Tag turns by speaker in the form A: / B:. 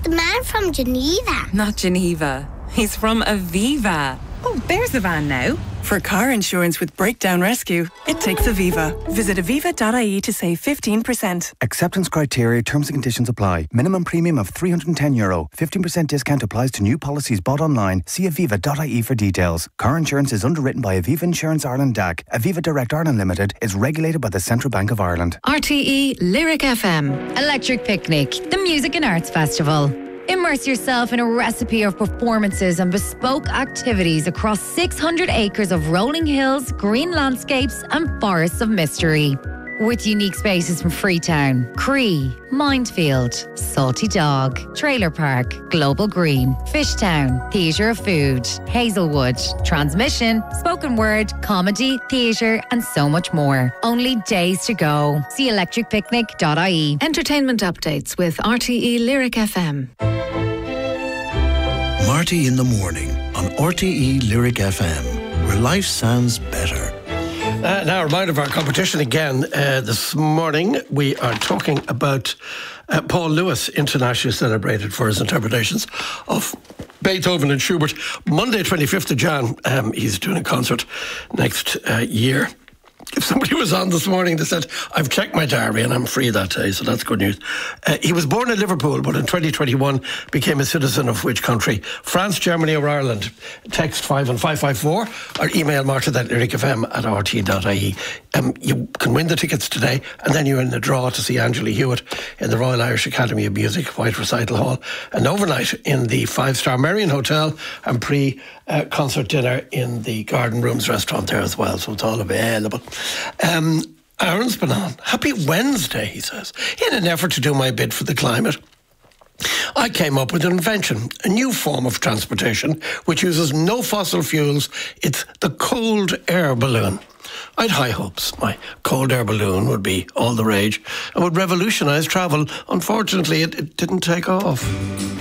A: the man from Geneva.
B: Not Geneva. He's from Aviva.
C: Oh, there's the van now.
D: For car insurance with breakdown rescue, it takes Aviva. Visit aviva.ie to save 15%.
E: Acceptance criteria, terms and conditions apply. Minimum premium of €310. 15% discount applies to new policies bought online. See aviva.ie for details. Car insurance is underwritten by Aviva Insurance Ireland DAC. Aviva Direct Ireland Limited is regulated by the Central Bank of Ireland.
F: RTE Lyric FM. Electric Picnic, the Music and Arts Festival. Immerse yourself in a recipe of performances and bespoke activities across 600 acres of rolling hills, green landscapes and forests of mystery. With unique spaces from Freetown, Cree, Mindfield, Salty Dog, Trailer Park, Global Green, Fishtown, Theatre of Food, Hazelwood, Transmission, Spoken Word, Comedy, Theatre and so much more. Only days to go. See electricpicnic.ie. Entertainment updates with RTE Lyric FM.
G: Marty in the Morning on RTE Lyric FM, where life sounds better.
H: Now, a reminder of our competition again. This morning we are talking about Paul Lewis, internationally celebrated for his interpretations of Beethoven and Schubert. Monday, 25th of Jan, he's doing a concert next year. If somebody was on this morning, they said, I've checked my diary and I'm free that day, so that's good news. He was born in Liverpool, but in 2021 became a citizen of which country? France, Germany or Ireland? Text 51554 or email martin@lyricfm@rt.ie. You can win the tickets today, and then you're in the draw to see Angela Hewitt in the Royal Irish Academy of Music, White Recital Hall, and overnight in the 5-star Marion Hotel, and pre-concert dinner in the Garden Rooms restaurant there as well, so it's all available. Aaron's been on. Happy Wednesday, he says. In an effort to do my bit for the climate, I came up with an invention, a new form of transportation which uses no fossil fuels. It's the cold air balloon. I'd high hopes. My cold air balloon would be all the rage and would revolutionise travel. Unfortunately, it didn't take off.